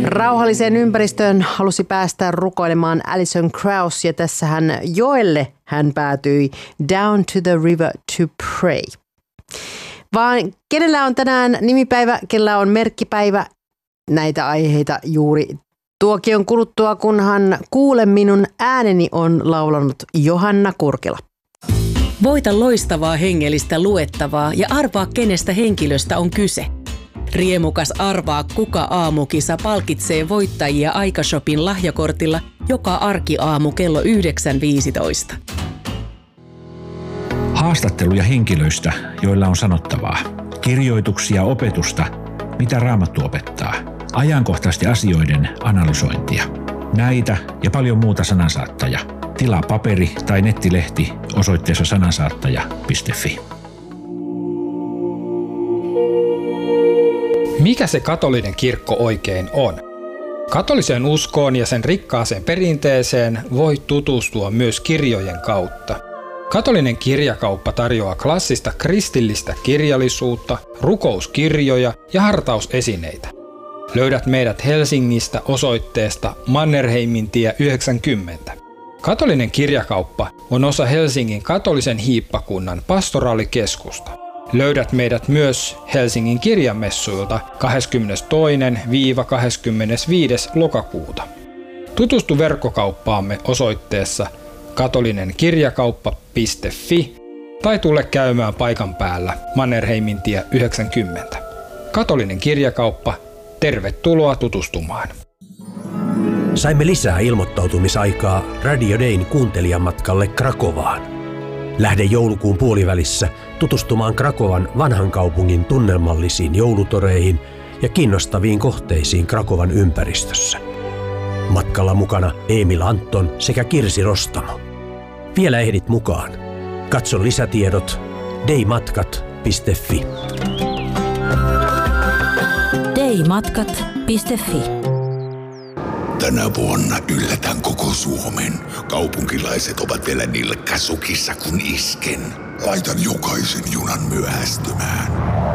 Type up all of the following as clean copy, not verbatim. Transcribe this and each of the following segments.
Rauhalliseen ympäristöön halusi päästä rukoilemaan Alison Krauss ja tässä joelle hän päätyi Down to the River to Pray. Vaan kenellä on tänään nimipäivä, kellä on merkkipäivä, näitä aiheita juuri tuokion kuluttua, kunhan Kuule minun ääneni on laulanut Johanna Kurkila. Voita loistavaa hengellistä luettavaa ja arvaa kenestä henkilöstä on kyse. Riemukas Arvaa kuka -aamukisa palkitsee voittajia Aikashopin lahjakortilla joka arkiaamu kello 9.15. Haastatteluja henkilöistä, joilla on sanottavaa. Kirjoituksia opetusta, mitä Raamattu opettaa. Ajankohtaisesti asioiden analysointia. Näitä ja paljon muuta Sanansaattaja. Tilaa paperi- tai nettilehti osoitteessa sanansaattaja.fi. Mikä se katolinen kirkko oikein on? Katoliseen uskoon ja sen rikkaaseen perinteeseen voi tutustua myös kirjojen kautta. Katolinen kirjakauppa tarjoaa klassista kristillistä kirjallisuutta, rukouskirjoja ja hartausesineitä. Löydät meidät Helsingistä osoitteesta Mannerheimintie 90. Katolinen kirjakauppa on osa Helsingin katolisen hiippakunnan pastoraalikeskusta. Löydät meidät myös Helsingin kirjamessuilta 22.–25. lokakuuta. Tutustu verkkokauppaamme osoitteessa katolinenkirjakauppa.fi tai tule käymään paikan päällä Mannerheimintie 90. Katolinen kirjakauppa, tervetuloa tutustumaan. Saimme lisää ilmoittautumisaikaa Radio Dayn kuuntelijamatkalle Krakovaan. Lähde joulukuun puolivälissä tutustumaan Krakovan vanhan kaupungin tunnelmallisiin joulutoreihin ja kiinnostaviin kohteisiin Krakovan ympäristössä. Matkalla mukana Emil Anton sekä Kirsi Rostamo. Vielä ehdit mukaan. Katso lisätiedot daymatkat.fi. daymatkat.fi. Tänä vuonna yllätän koko Suomen. Kaupunkilaiset ovat vielä nilkkasukissa kun isken. Laitan jokaisen junan myöhästymään.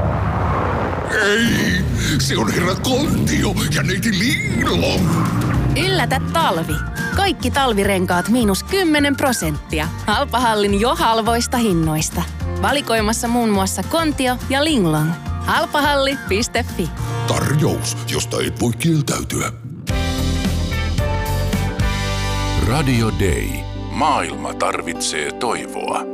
Ei, se on herra Kontio ja neiti Linglong. Yllätä talvi. Kaikki talvirenkaat -10%. Halpahallin jo halvoista hinnoista. Valikoimassa muun muassa Kontio ja Linglong. Halpahalli.fi. Tarjous, josta et voi kieltäytyä. Radio Day. Maailma tarvitsee toivoa.